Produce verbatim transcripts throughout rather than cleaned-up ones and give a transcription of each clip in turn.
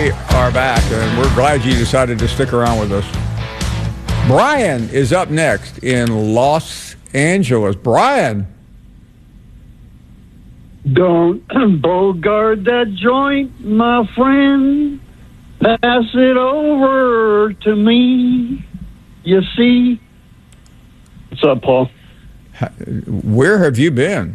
We are back, and we're glad you decided to stick around with us. Brian is up next in Los Angeles. Brian. Don't bogart that joint, my friend. Pass it over to me. You see? What's up, Paul? Where have you been?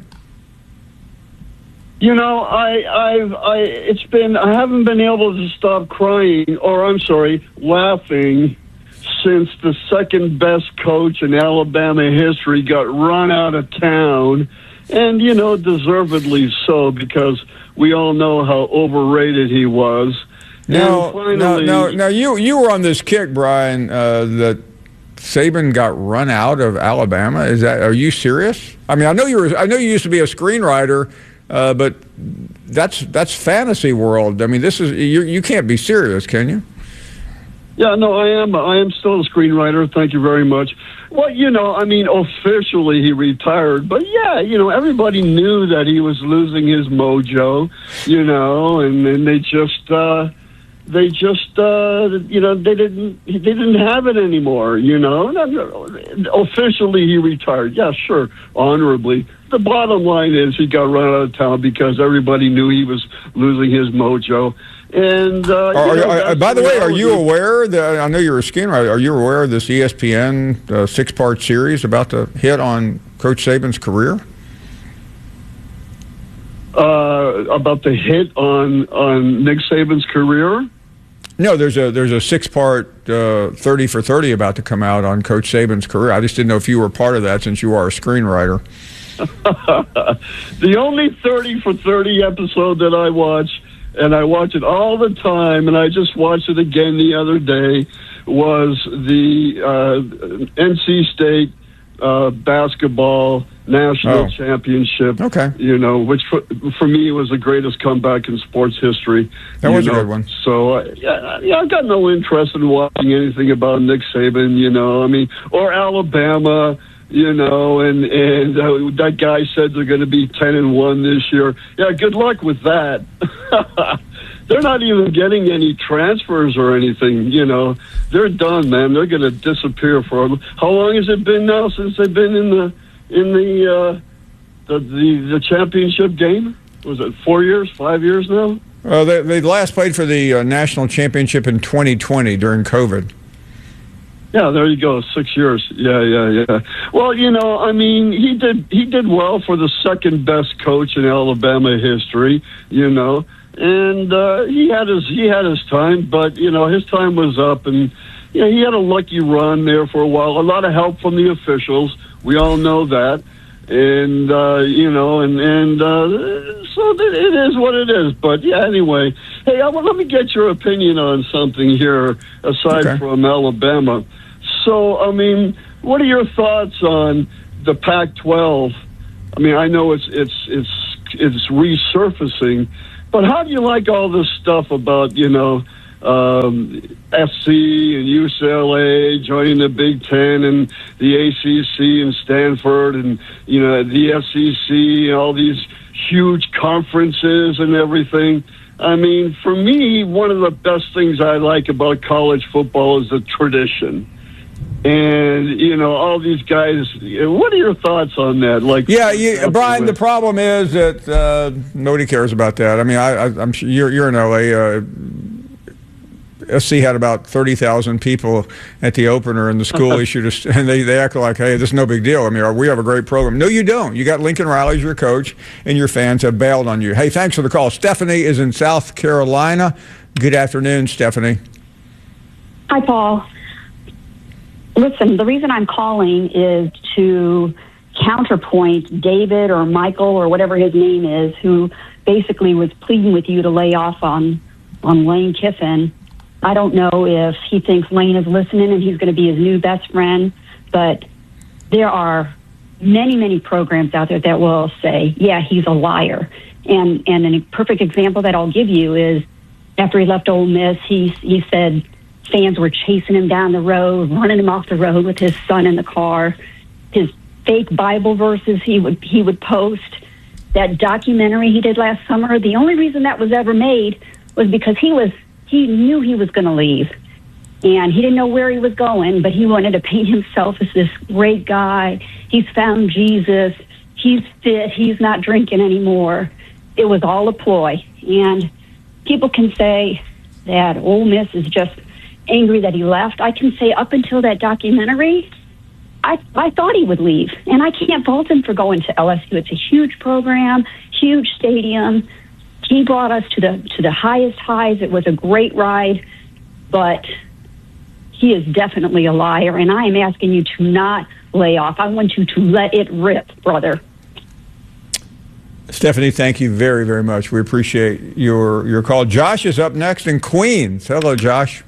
You know, I, I've, I, it's been, I haven't been able to stop crying, or I'm sorry, laughing, since the second best coach in Alabama history got run out of town, and, you know, deservedly so, because we all know how overrated he was. No, finally, no, no, no, you, you were on this kick, Brian, uh, that Saban got run out of Alabama. Is that, are you serious? I mean, I know you were, I know you used to be a screenwriter, Uh, but that's that's fantasy world. I mean, this is you. You can't be serious, can you? Yeah, no, I am. I am still a screenwriter. Thank you very much. Well, you know, I mean, officially he retired, but yeah, you know, everybody knew that he was losing his mojo, you know, and then they just, uh, they just, uh, you know, they didn't, they didn't have it anymore, you know. Officially he retired. Yeah, sure, honorably. The bottom line is he got run out of town because everybody knew he was losing his mojo. And uh, are, you know, are, by the way, are you aware that I know you're a screenwriter? Are you aware of this E S P N uh, six-part series about to hit on Coach Saban's career? Uh, about the hit on on Nick Saban's career? No, there's a there's a six-part uh, thirty for thirty about to come out on Coach Saban's career. I just didn't know if you were part of that since you are a screenwriter. The only thirty for thirty episode that I watch, and I watch it all the time, and I just watched it again the other day, was the uh, N C State uh, basketball national oh. championship. Okay. You know, which for, for me was the greatest comeback in sports history. That was know? a good one. So, uh, yeah, yeah, I've got no interest in watching anything about Nick Saban, you know, I mean, or Alabama. You know, and and uh, that guy said they're going to be ten and one this year. Yeah, good luck with that. They're not even getting any transfers or anything. You know, they're done, man. They're going to disappear for how long has it been now since they've been in the in the uh, the, the the championship game? Was it four years, five years now? Well, they they last played for the uh, national championship in twenty twenty during COVID. Yeah, there you go. Six years. Yeah, yeah, yeah. Well, you know, I mean, he did he did well for the second best coach in Alabama history. You know, and uh, he had his he had his time, but you know, his time was up, and you know, he had a lucky run there for a while. A lot of help from the officials. We all know that, and uh, you know, and and uh, so it is what it is. But yeah, anyway, hey, I, well, let me get your opinion on something here aside okay. from Alabama. So, I mean, what are your thoughts on the Pac twelve? I mean, I know it's it's it's it's resurfacing, but how do you like all this stuff about, you know, um, F C and U C L A joining the Big Ten and the A C C and Stanford and, you know, the S E C and all these huge conferences and everything? I mean, for me, one of the best things I like about college football is the tradition. And, you know, all these guys, what are your thoughts on that? Like, yeah, you, Brian, the problem is that uh, nobody cares about that. I mean, I, I, I'm sure you're, you're in L A. Uh, S C had about thirty thousand people at the opener, and the school issued a, and they, they act like, hey, this is no big deal. I mean, we have a great program. No, you don't. You got Lincoln Riley as your coach, and your fans have bailed on you. Hey, thanks for the call. Stephanie is in South Carolina. Good afternoon, Stephanie. Hi, Paul. Listen, the reason I'm calling is to counterpoint David or Michael or whatever his name is, who basically was pleading with you to lay off on, on Lane Kiffin. I don't know if he thinks Lane is listening and he's going to be his new best friend, but there are many, many programs out there that will say, yeah, he's a liar. And and a perfect example that I'll give you is after he left Ole Miss, he he said fans were chasing him down the road, running him off the road with his son in the car. His fake Bible verses he would he would post. That documentary he did last summer, the only reason that was ever made was because he was he knew he was going to leave. And he didn't know where he was going, but he wanted to paint himself as this great guy. He's found Jesus. He's fit. He's not drinking anymore. It was all a ploy. And people can say that Ole Miss is just angry that he left. I can say up until that documentary, I, I thought he would leave. And I can't fault him for going to L S U. It's a huge program, huge stadium. He brought us to the to the highest highs. It was a great ride, but he is definitely a liar, and I am asking you to not lay off. I want you to let it rip, brother. Stephanie, thank you very, very much. We appreciate your your call. Josh is up next in Queens. Hello, Josh.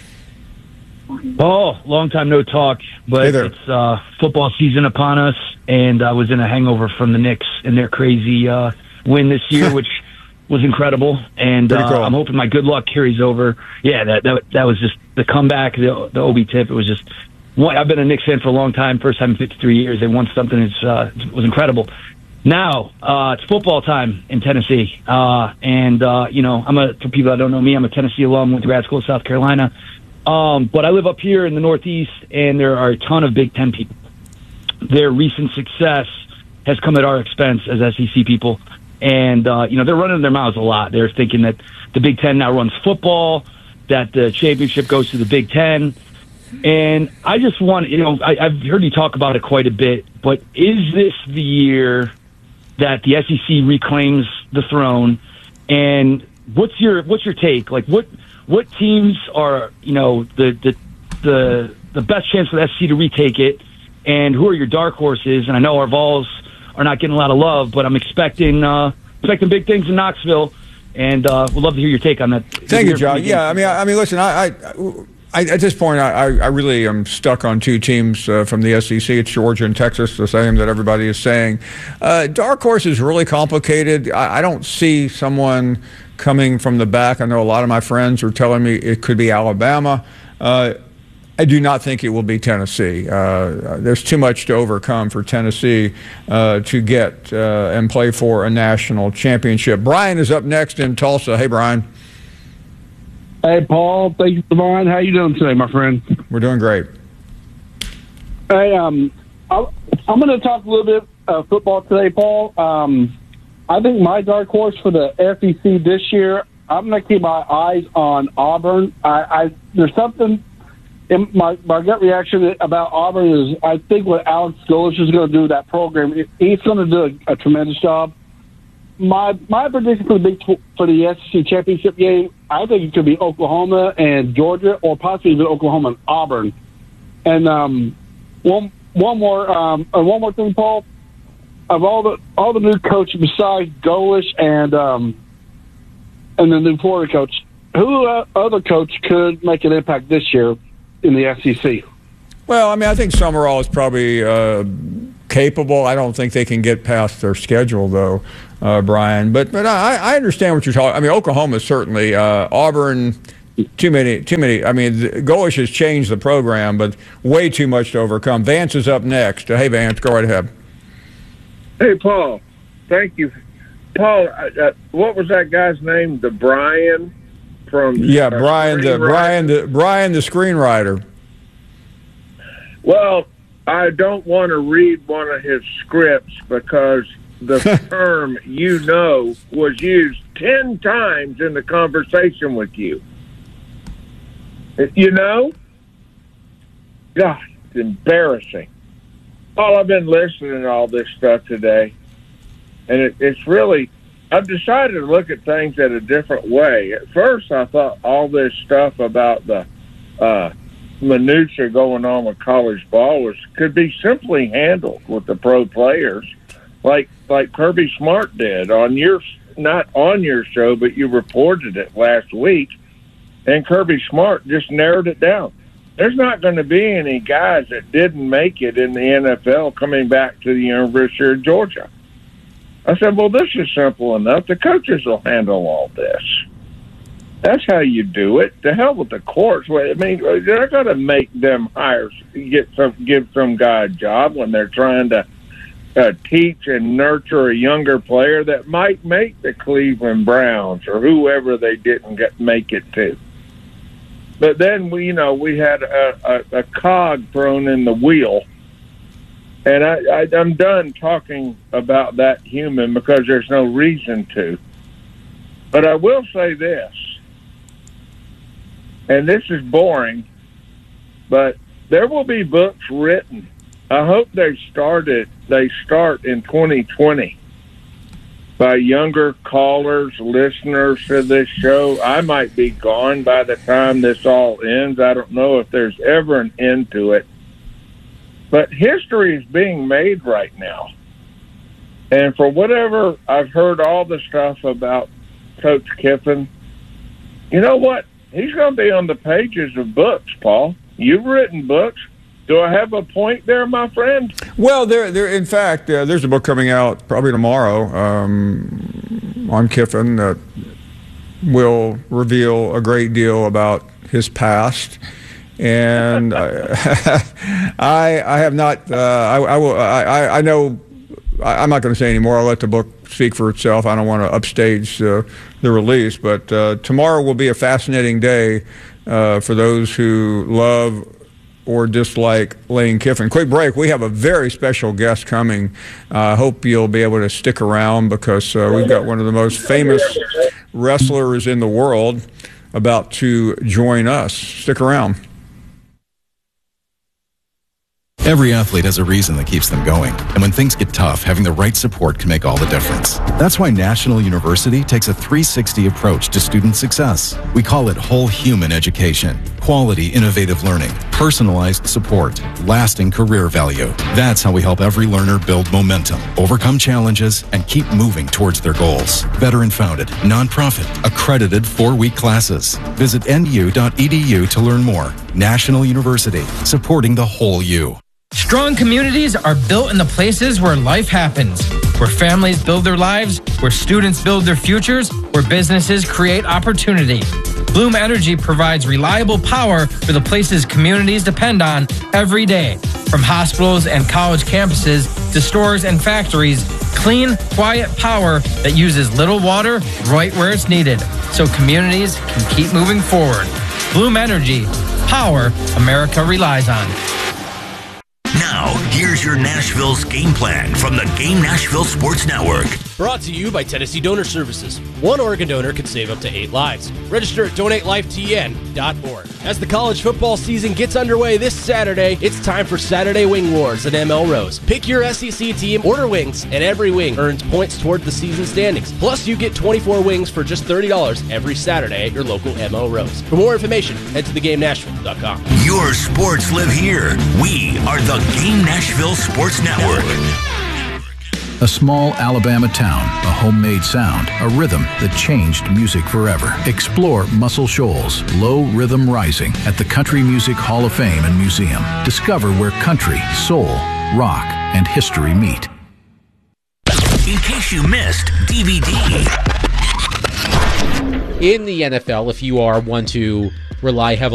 Oh, long time no talk, but hey there. It's uh, football season upon us, and I was in a hangover from the Knicks and their crazy uh, win this year, which was incredible, and uh, cool. I'm hoping my good luck carries over. Yeah, that that, that was just the comeback, the, the Obi tip. It was just, I've been a Knicks fan for a long time. First time in fifty-three years. They won something. It's, uh, it was incredible. Now, uh, it's football time in Tennessee. Uh, and, uh, you know, I'm a, for people that don't know me, I'm a Tennessee alum, went to grad school in South Carolina. Um, but I live up here in the Northeast, and there are a ton of Big Ten people. Their recent success has come at our expense as S E C people. And, uh, you know, they're running their mouths a lot. They're thinking that the Big Ten now runs football, that the championship goes to the Big Ten. And I just want, you know, I, I've heard you talk about it quite a bit, but is this the year that the S E C reclaims the throne? And what's your what's your take? Like, what what teams are, you know, the the the, the best chance for the S E C to retake it? And who are your dark horses? And I know our Vols are not getting a lot of love, but I'm expecting uh, expecting big things in Knoxville, and uh, we'd love to hear your take on that. Thank you, John. Yeah, I mean, I, I mean, listen, I, I, I at this point, I, I really am stuck on two teams uh, from the S E C. It's Georgia and Texas, the same that everybody is saying. Uh, dark horse is really complicated. I, I don't see someone coming from the back. I know a lot of my friends are telling me it could be Alabama. Uh, I do not think it will be Tennessee. Uh, there's too much to overcome for Tennessee uh, to get uh, and play for a national championship. Brian is up next in Tulsa. Hey, Brian. Hey, Paul. Thank you, Devon. How you doing today, my friend? We're doing great. Hey, um, I'm, I'm going to talk a little bit of football today, Paul. Um, I think my dark horse for the S E C this year, I'm going to keep my eyes on Auburn. I, I there's something. And my, my gut reaction about Auburn is I think what Alex Golesh is going to do with that program, he's going to do a, a tremendous job. My my prediction for the Big for the S E C championship game, I think it could be Oklahoma and Georgia, or possibly even Oklahoma and Auburn. And um, one one more um, and one more thing, Paul. Of all the all the new coaches besides Golesh and um, and the new Florida coach, who uh, other coach could make an impact this year in the S E C? Well, I mean, I think Summerall is probably uh, capable. I don't think they can get past their schedule, though, uh, Brian. But but I, I understand what you're talking. I mean, Oklahoma certainly. Uh, Auburn, too many, too many. I mean, Golesh has changed the program, but way too much to overcome. Vance is up next. Hey, Vance, go right ahead. Hey, Paul. Thank you, Paul. Uh, what was that guy's name? The Brian. From, yeah, uh, Brian the Brian the Brian the screenwriter. Well, I don't want to read one of his scripts because the term "you know" was used ten times in the conversation with you. You know, God, it's embarrassing. Paul, I've been listening to all this stuff today, and it, it's really. I've decided to look at things in a different way. At first, I thought all this stuff about the uh, minutia going on with college ball was could be simply handled with the pro players, like like Kirby Smart did on your not on your show, but you reported it last week, and Kirby Smart just narrowed it down. There's not going to be any guys that didn't make it in the N F L coming back to the University of Georgia. I said, well, this is simple enough. The coaches will handle all this. That's how you do it. To hell with the courts. I mean, they're going to make them hire, get some, give some guy a job when they're trying to uh, teach and nurture a younger player that might make the Cleveland Browns or whoever they didn't get make it to. But then we, you know, we had a, a, a cog thrown in the wheel. And I, I, I'm done talking about that human because there's no reason to. But I will say this, and this is boring, but there will be books written. I hope they started. They start in twenty twenty by younger callers, listeners to this show. I might be gone by the time this all ends. I don't know if there's ever an end to it. But history is being made right now. And for whatever I've heard all the stuff about Coach Kiffin, you know what? He's going to be on the pages of books, Paul. You've written books. Do I have a point there, my friend? Well, there, there. In fact, uh, there's a book coming out probably tomorrow um, on Kiffin that will reveal a great deal about his past. And I, I, I have not. Uh, I, I will. I, I know. I, I'm not going to say anymore. I'll let the book speak for itself. I don't want to upstage uh, the release. But uh, tomorrow will be a fascinating day uh, for those who love or dislike Lane Kiffin. Quick break. We have a very special guest coming. I uh, hope you'll be able to stick around because uh, we've got one of the most famous wrestlers in the world about to join us. Stick around. Every athlete has a reason that keeps them going. And when things get tough, having the right support can make all the difference. That's why National University takes a three sixty approach to student success. We call it whole human education. Quality, innovative learning, personalized support, lasting career value. That's how we help every learner build momentum, overcome challenges, and keep moving towards their goals. Veteran-founded, nonprofit, accredited four-week classes. Visit N U dot E D U to learn more. National University, supporting the whole you. Strong communities are built in the places where life happens, where families build their lives, where students build their futures, where businesses create opportunity. Bloom Energy provides reliable power for the places communities depend on every day. From hospitals and college campuses to stores and factories, clean, quiet power that uses little water right where it's needed, so communities can keep moving forward. Bloom Energy, power America relies on. Now, here's your Nashville's game plan from the Game Nashville Sports Network. Brought to you by Tennessee Donor Services. One organ donor can save up to eight lives. Register at donate life T N dot org. As the college football season gets underway this Saturday, it's time for Saturday Wing Wars at M L Rose. Pick your S E C team, order wings, and every wing earns points toward the season standings. Plus, you get twenty-four wings for just thirty dollars every Saturday at your local M L Rose. For more information, head to the game nashville dot com. Your sports live here. We are the Game Nashville Sports Network. A small Alabama town, a homemade sound, a rhythm that changed music forever. Explore Muscle Shoals, Low Rhythm Rising at the Country Music Hall of Fame and Museum. Discover where country, soul, rock, and history meet. In case you missed D V D. In the N F L, if you are one to rely heavily